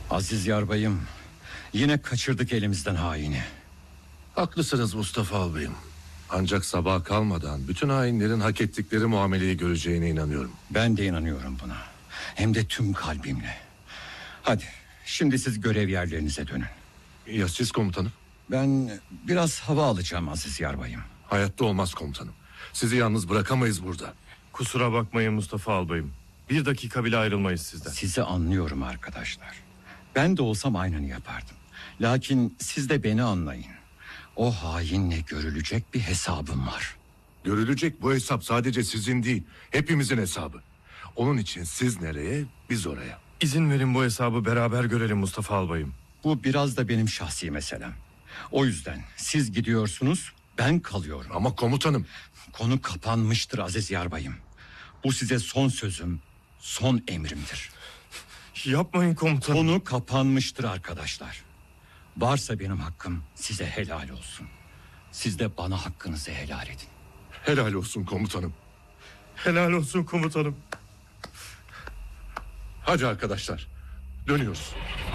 Aziz yarbayım, yine kaçırdık elimizden haini. Haklısınız Mustafa albayım. Ancak sabaha kalmadan bütün hainlerin hak ettikleri muameleyi göreceğine inanıyorum. Ben de inanıyorum buna. Hem de tüm kalbimle. Hadi şimdi siz görev yerlerinize dönün. Ya siz komutanım? Ben biraz hava alacağım Aziz yarbayım. Hayatta olmaz komutanım. Sizi yalnız bırakamayız burada. Kusura bakmayın Mustafa albayım. Bir dakika bile ayrılmayız sizden. Sizi anlıyorum arkadaşlar. Ben de olsam aynını yapardım. Lakin siz de beni anlayın. O hainle görülecek bir hesabım var. Görülecek bu hesap sadece sizin değil, hepimizin hesabı. Onun için siz nereye, biz oraya. İzin verin bu hesabı beraber görelim Mustafa albayım. Bu biraz da benim şahsi meselem. O yüzden siz gidiyorsunuz, ben kalıyorum. Ama komutanım. Konu kapanmıştır Aziz yarbayım. Bu size son sözüm, son emrimdir. Yapmayın komutanım. Konu kapanmıştır arkadaşlar. Varsa benim hakkım size helal olsun. Siz de bana hakkınızı helal edin. Helal olsun komutanım. Helal olsun komutanım. Hadi arkadaşlar, dönüyoruz.